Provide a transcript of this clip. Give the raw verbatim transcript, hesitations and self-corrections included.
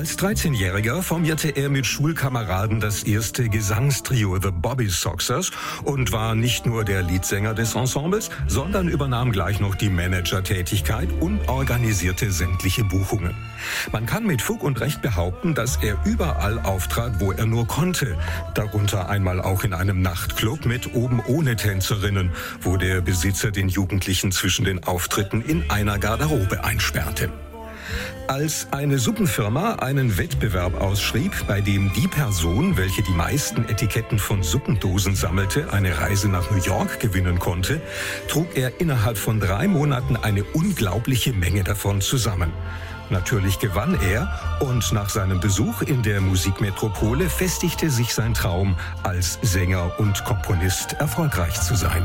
Als dreizehnjähriger formierte er mit Schulkameraden das erste Gesangstrio The Bobby Soxers und war nicht nur der Leadsänger des Ensembles, sondern übernahm gleich noch die Managertätigkeit und organisierte sämtliche Buchungen. Man kann mit Fug und Recht behaupten, dass er überall auftrat, wo er nur konnte. Darunter einmal auch in einem Nachtclub mit oben ohne Tänzerinnen, wo der Besitzer den Jugendlichen zwischen den Auftritten in einer Garderobe einsperrte. Als eine Suppenfirma einen Wettbewerb ausschrieb, bei dem die Person, welche die meisten Etiketten von Suppendosen sammelte, eine Reise nach New York gewinnen konnte, trug er innerhalb von drei Monaten eine unglaubliche Menge davon zusammen. Natürlich gewann er und nach seinem Besuch in der Musikmetropole festigte sich sein Traum, als Sänger und Komponist erfolgreich zu sein.